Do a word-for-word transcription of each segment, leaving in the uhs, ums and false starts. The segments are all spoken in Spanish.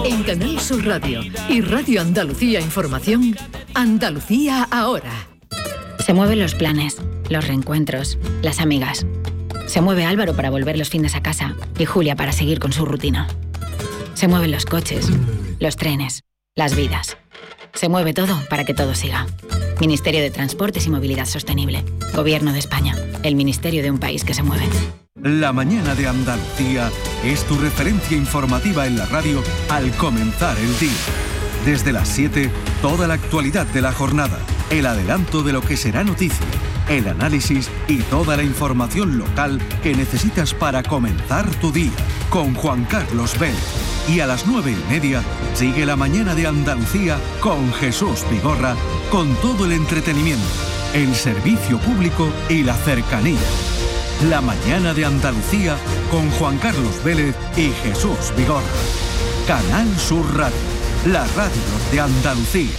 En Canal Sur Radio y Radio Andalucía Información, Andalucía ahora. Se mueven los planes, los reencuentros, las amigas. Se mueve Álvaro para volver los fines a casa y Julia para seguir con su rutina. Se mueven los coches, los trenes, las vidas. Se mueve todo para que todo siga. Ministerio de Transportes y Movilidad Sostenible. Gobierno de España. El ministerio de un país que se mueve. La mañana de Andalucía es tu referencia informativa en la radio al comenzar el día. Desde las siete, toda la actualidad de la jornada, el adelanto de lo que será noticia, el análisis y toda la información local que necesitas para comenzar tu día. Con Juan Carlos Vélez. Y a las nueve y media, sigue la mañana de Andalucía con Jesús Vigorra, con todo el entretenimiento, el servicio público y la cercanía. La mañana de Andalucía con Juan Carlos Vélez y Jesús Vigorra. Canal Sur Radio, la radio de Andalucía.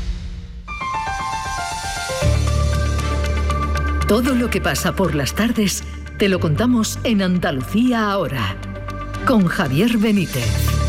Todo lo que pasa por las tardes te lo contamos en Andalucía ahora, con Javier Benítez.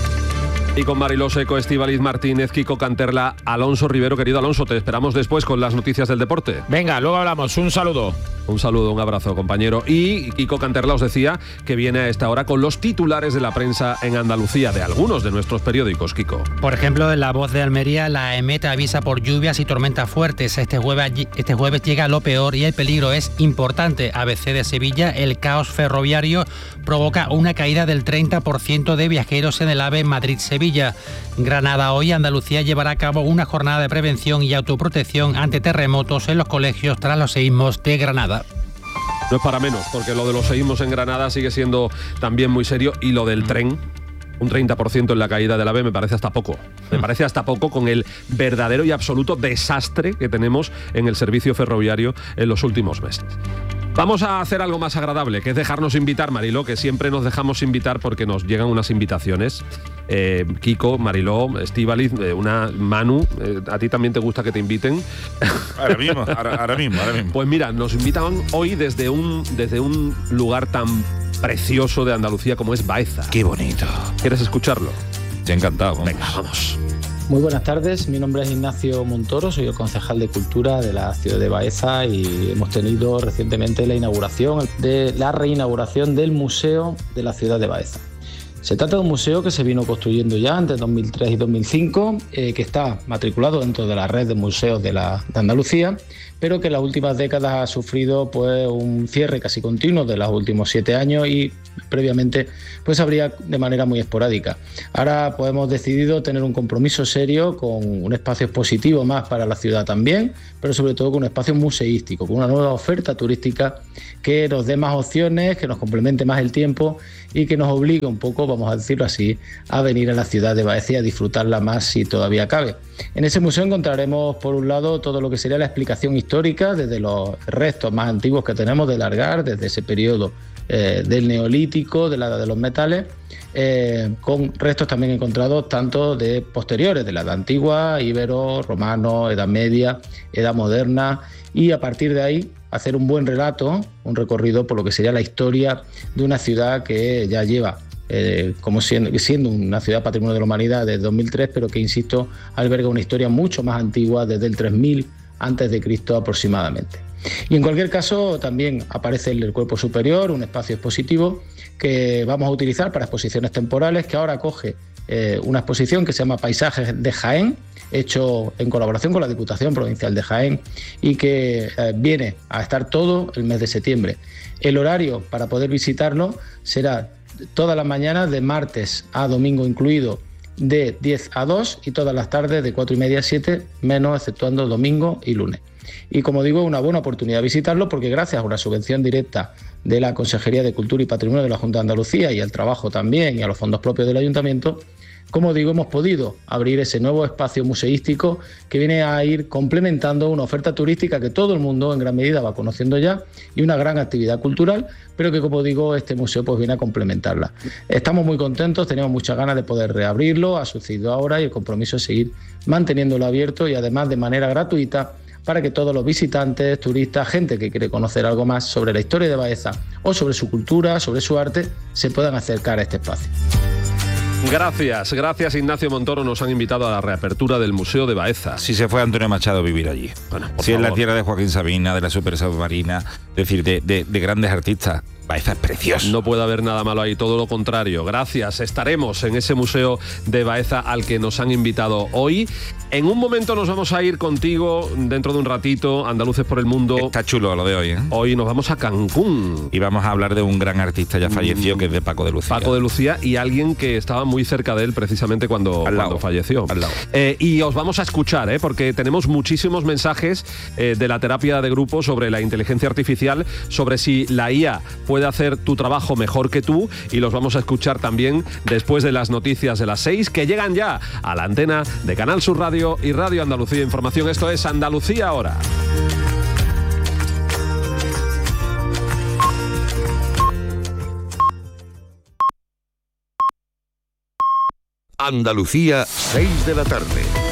Y con Mariló Seco, Estíbaliz Martínez, Kiko Canterla, Alonso Rivero. Querido Alonso, te esperamos después con las noticias del deporte. Venga, luego hablamos. Un saludo. Un saludo, un abrazo, compañero. Y Kiko Canterla os decía que viene a esta hora con los titulares de la prensa en Andalucía, de algunos de nuestros periódicos, Kiko. Por ejemplo, en La Voz de Almería, la EMET avisa por lluvias y tormentas fuertes. Este jueves, este jueves llega lo peor y el peligro es importante. A B C de Sevilla, el caos ferroviario provoca una caída del treinta por ciento de viajeros en el AVE Madrid-Sevilla. Granada, hoy Andalucía llevará a cabo una jornada de prevención y autoprotección ante terremotos en los colegios tras los seísmos de Granada. No es para menos, porque lo de los seísmos en Granada sigue siendo también muy serio, y lo del tren, un treinta por ciento en la caída del AVE, me parece hasta poco. Me parece hasta poco con el verdadero y absoluto desastre que tenemos en el servicio ferroviario en los últimos meses. Vamos a hacer algo más agradable, que es dejarnos invitar, Mariló, que siempre nos dejamos invitar porque nos llegan unas invitaciones. Eh, Kiko, Mariló, Estíbaliz, eh, una Manu, eh, ¿a ti también te gusta que te inviten? Ahora mismo, ahora, ahora mismo, ahora mismo. Pues mira, nos invitan hoy desde un, desde un lugar tan precioso de Andalucía como es Baeza. ¡Qué bonito! ¿Quieres escucharlo? Te ha encantado. Vamos. Venga, vamos. Muy buenas tardes, mi nombre es Ignacio Montoro, soy el concejal de Cultura de la ciudad de Baeza y hemos tenido recientemente la inauguración de la reinauguración del Museo de la ciudad de Baeza. Se trata de un museo que se vino construyendo ya entre dos mil tres y dos mil cinco, eh, que está matriculado dentro de la red de museos de, la, de Andalucía, pero que en las últimas décadas ha sufrido pues, un cierre casi continuo de los últimos siete años y previamente pues abría de manera muy esporádica. Ahora pues, hemos decidido tener un compromiso serio con un espacio expositivo más para la ciudad también, pero sobre todo con un espacio museístico, con una nueva oferta turística que nos dé más opciones, que nos complemente más el tiempo y que nos obligue un poco, vamos a decirlo así, a venir a la ciudad de Baeza y a disfrutarla más si todavía cabe. En ese museo encontraremos, por un lado, todo lo que sería la explicación histórica, desde los restos más antiguos que tenemos de Largar, desde ese periodo eh, del Neolítico, de la Edad de los Metales, eh, con restos también encontrados tanto de posteriores, de la Edad Antigua, Íbero, Romano, Edad Media, Edad Moderna, y a partir de ahí hacer un buen relato, un recorrido por lo que sería la historia de una ciudad que ya lleva eh, como siendo, siendo una ciudad patrimonio de la humanidad desde dos mil tres, pero que, insisto, alberga una historia mucho más antigua, desde el tres mil antes de Cristo aproximadamente. Y en cualquier caso también aparece el cuerpo superior, un espacio expositivo que vamos a utilizar para exposiciones temporales, que ahora acoge eh, una exposición que se llama Paisajes de Jaén, hecho en colaboración con la Diputación Provincial de Jaén y que eh, viene a estar todo el mes de septiembre. El horario para poder visitarlo será todas las mañanas de martes a domingo incluido de diez a dos y todas las tardes de cuatro y media a siete, menos exceptuando domingo y lunes. Y como digo, una buena oportunidad de visitarlo porque gracias a una subvención directa de la Consejería de Cultura y Patrimonio de la Junta de Andalucía y al trabajo también y a los fondos propios del Ayuntamiento, como digo, hemos podido abrir ese nuevo espacio museístico que viene a ir complementando una oferta turística que todo el mundo en gran medida va conociendo ya y una gran actividad cultural, pero que, como digo, este museo pues viene a complementarla. Estamos muy contentos, tenemos muchas ganas de poder reabrirlo, ha sucedido ahora y el compromiso es seguir manteniéndolo abierto y además de manera gratuita para que todos los visitantes, turistas, gente que quiere conocer algo más sobre la historia de Baeza o sobre su cultura, sobre su arte, se puedan acercar a este espacio. Gracias, gracias Ignacio Montoro. Nos han invitado a la reapertura del Museo de Baeza. Si se fue Antonio Machado a vivir allí. Bueno, si es la favor. tierra de Joaquín Sabina, de la Super Submarina, es decir, de, de, de grandes artistas. Baeza es precioso. No puede haber nada malo ahí, todo lo contrario. Gracias, estaremos en ese Museo de Baeza al que nos han invitado hoy. En un momento nos vamos a ir contigo, dentro de un ratito, Andaluces por el Mundo. Está chulo lo de hoy, ¿eh? Hoy nos vamos a Cancún. Y vamos a hablar de un gran artista ya fallecido, mm. que es de Paco de Lucía. Paco de Lucía y alguien que estaba muy cerca de él precisamente cuando, al lado, cuando falleció. Al lado. Eh, y os vamos a escuchar, ¿eh? Porque tenemos muchísimos mensajes eh, de la terapia de grupo sobre la inteligencia artificial, sobre si la I A puede hacer tu trabajo mejor que tú, y los vamos a escuchar también después de las noticias de las seis, que llegan ya a la antena de Canal Sur Radio y Radio Andalucía Información. Esto es Andalucía Ahora. Andalucía, seis de la tarde.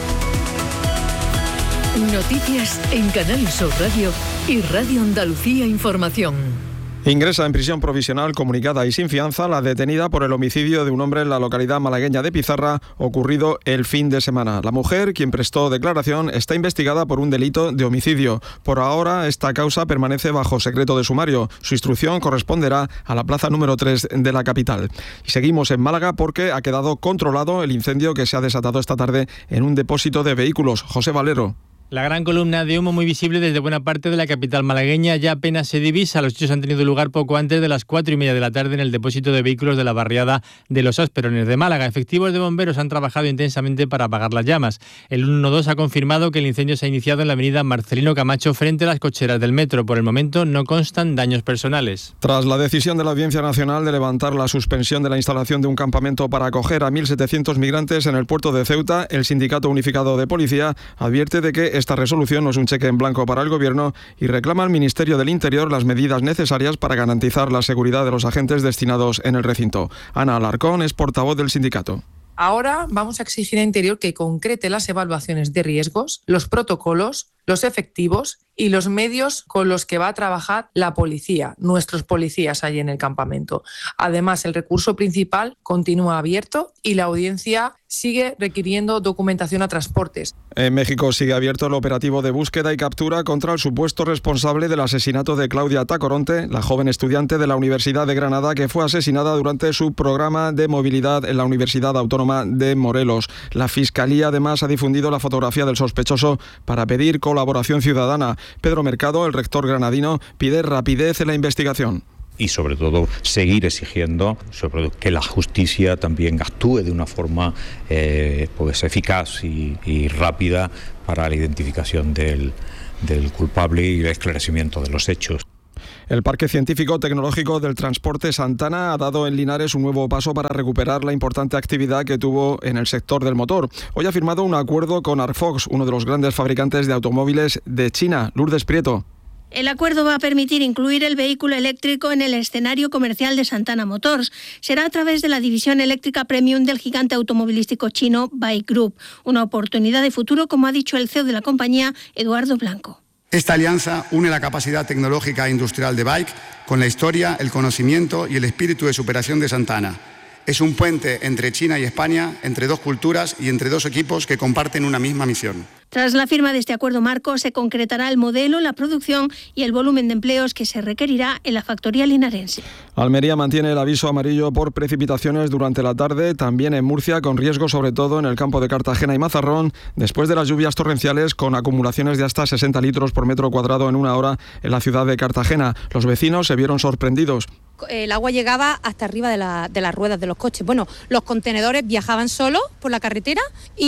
Noticias en Canal Sur Radio y Radio Andalucía Información. Ingresa en prisión provisional comunicada y sin fianza la detenida por el homicidio de un hombre en la localidad malagueña de Pizarra, ocurrido el fin de semana. La mujer, quien prestó declaración, está investigada por un delito de homicidio. Por ahora, esta causa permanece bajo secreto de sumario. Su instrucción corresponderá a la plaza número tres de la capital. Y seguimos en Málaga porque ha quedado controlado el incendio que se ha desatado esta tarde en un depósito de vehículos. José Valero. La gran columna de humo muy visible desde buena parte de la capital malagueña ya apenas se divisa. Los hechos han tenido lugar poco antes de las cuatro y media de la tarde en el depósito de vehículos de la barriada de Los Asperones de Málaga. Efectivos de bomberos han trabajado intensamente para apagar las llamas. El ciento doce ha confirmado que el incendio se ha iniciado en la avenida Marcelino Camacho frente a las cocheras del metro. Por el momento no constan daños personales. Tras la decisión de la Audiencia Nacional de levantar la suspensión de la instalación de un campamento para acoger a mil setecientos migrantes en el puerto de Ceuta, el Sindicato Unificado de Policía advierte de que esta resolución no es un cheque en blanco para el Gobierno y reclama al Ministerio del Interior las medidas necesarias para garantizar la seguridad de los agentes destinados en el recinto. Ana Alarcón es portavoz del sindicato. Ahora vamos a exigir a Interior que concrete las evaluaciones de riesgos, los protocolos, los efectivos y los medios con los que va a trabajar la policía, nuestros policías allí en el campamento. Además, el recurso principal continúa abierto y la audiencia sigue requiriendo documentación a transportes. En México sigue abierto el operativo de búsqueda y captura contra el supuesto responsable del asesinato de Claudia Tacoronte, la joven estudiante de la Universidad de Granada que fue asesinada durante su programa de movilidad en la Universidad Autónoma de Morelos. La Fiscalía además ha difundido la fotografía del sospechoso para pedir colaboración ciudadana. Pedro Mercado, el rector granadino, pide rapidez en la investigación. Y sobre todo seguir exigiendo sobre todo, que la justicia también actúe de una forma eh, pues eficaz y, y rápida para la identificación del, del culpable y el esclarecimiento de los hechos. El Parque Científico Tecnológico del Transporte Santana ha dado en Linares un nuevo paso para recuperar la importante actividad que tuvo en el sector del motor. Hoy ha firmado un acuerdo con Arfox, uno de los grandes fabricantes de automóviles de China. Lourdes Prieto. El acuerdo va a permitir incluir el vehículo eléctrico en el escenario comercial de Santana Motors. Será a través de la división eléctrica premium del gigante automovilístico chino Bike Group. Una oportunidad de futuro, como ha dicho el C E O de la compañía, Eduardo Blanco. Esta alianza une la capacidad tecnológica e industrial de Bike con la historia, el conocimiento y el espíritu de superación de Santana. Es un puente entre China y España, entre dos culturas y entre dos equipos que comparten una misma misión. Tras la firma de este acuerdo marco, se concretará el modelo, la producción y el volumen de empleos que se requerirá en la factoría linarense. Almería mantiene el aviso amarillo por precipitaciones durante la tarde, también en Murcia, con riesgo sobre todo en el campo de Cartagena y Mazarrón, después de las lluvias torrenciales con acumulaciones de hasta sesenta litros por metro cuadrado en una hora en la ciudad de Cartagena. Los vecinos se vieron sorprendidos. El agua llegaba hasta arriba de, la, de las ruedas de los coches. Bueno, los contenedores viajaban solos por la carretera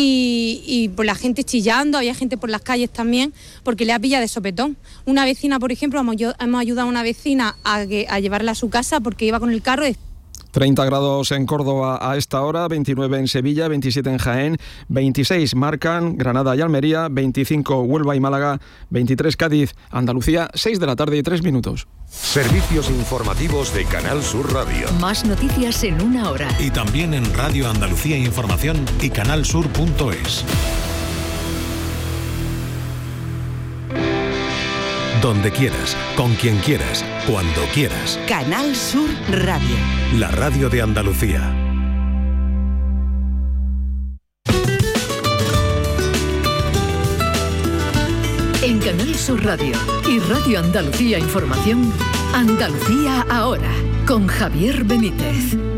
y, y por la gente chillando, había gente por las calles también, porque le ha pillado de sopetón. Una vecina, por ejemplo, hemos, hemos ayudado a una vecina a, que, a llevarla a su casa porque iba con el carro. treinta grados en Córdoba a esta hora, veintinueve en Sevilla, veintisiete en Jaén, veintiséis marcan Granada y Almería, veinticinco Huelva y Málaga, veintitrés Cádiz, Andalucía, seis de la tarde y tres minutos. Servicios informativos de Canal Sur Radio. Más noticias en una hora. Y también en Radio Andalucía Información y canalsur punto es. Donde quieras, con quien quieras, cuando quieras. Canal Sur Radio. La radio de Andalucía. Canal Sur Radio y Radio Andalucía Información, Andalucía Ahora, con Javier Benítez.